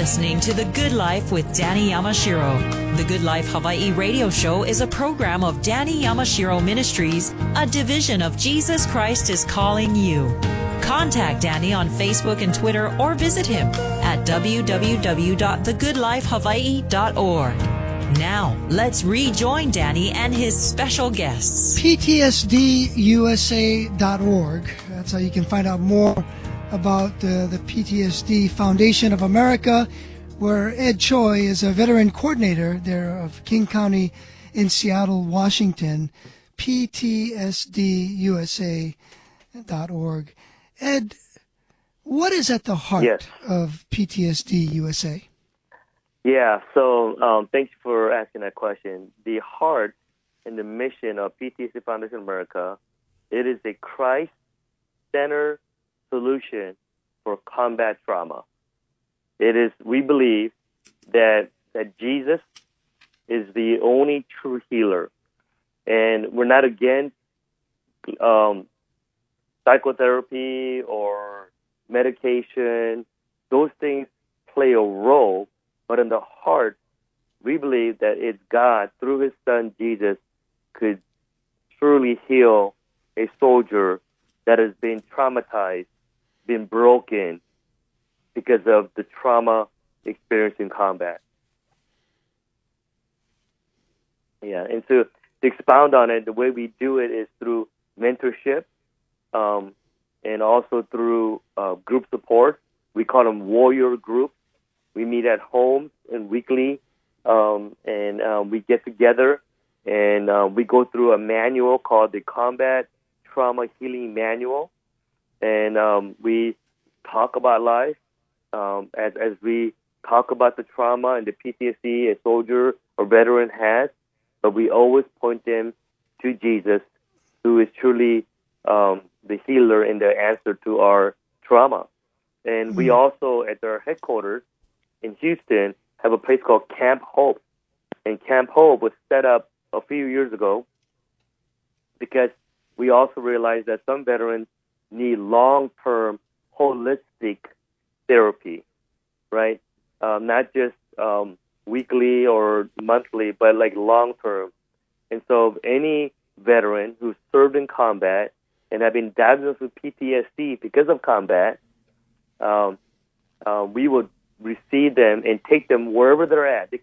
listening to The Good Life with Danny Yamashiro. The Good Life Hawaii radio show is a program of Danny Yamashiro Ministries, a division of Jesus Christ is Calling You. Contact Danny on Facebook and Twitter or visit him at www.thegoodlifehawaii.org. Now, let's rejoin Danny and his special guests. PTSDUSA.org. That's how you can find out more about the PTSD Foundation of America, where Ed Choi is a veteran coordinator there of King County in Seattle, Washington. PTSDUSA.org. Ed, what is at the heart of PTSD USA? Yeah, so thanks for asking that question. The heart and the mission of PTSD Foundation of America, it is a Christ-centered solution for combat trauma. It is, we believe that Jesus is the only true healer, and we're not against psychotherapy or medication. Those things play a role, but in the heart, we believe that it's God, through His Son Jesus, could truly heal a soldier that has been traumatized, been broken because of the trauma experienced in combat. Yeah, and so to expound on it, the way we do it is through mentorship, and also through group support. We call them warrior groups. We meet at homes and weekly, and we get together, and we go through a manual called the Combat Trauma Healing Manual, and we talk about life as we talk about the trauma and the PTSD a soldier or veteran has, but we always point them to Jesus, who is truly the healer and the answer to our trauma. And we also, at our headquarters in Houston, have a place called Camp Hope. And Camp Hope was set up a few years ago because we also realized that some veterans need long-term, holistic therapy, right? Not just weekly or monthly, but like long-term. And so any veteran who served in combat and have been diagnosed with PTSD because of combat, we would receive them and take them wherever they're at. They